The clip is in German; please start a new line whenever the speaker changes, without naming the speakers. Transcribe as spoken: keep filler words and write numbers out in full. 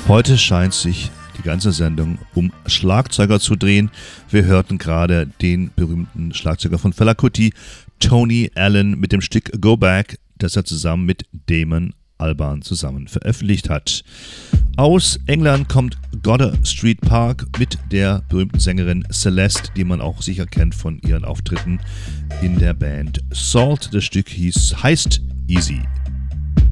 Heute scheint sich die ganze Sendung um Schlagzeuger zu drehen. Wir hörten gerade den berühmten Schlagzeuger von Fela Kuti, Tony Allen, mit dem Stück Go Back, das er zusammen mit Damon Albarn zusammen veröffentlicht hat. Aus England kommt Goddard Street Park mit der berühmten Sängerin Celeste, die man auch sicher kennt von ihren Auftritten in der Band Salt. Das Stück hieß, heißt Easy.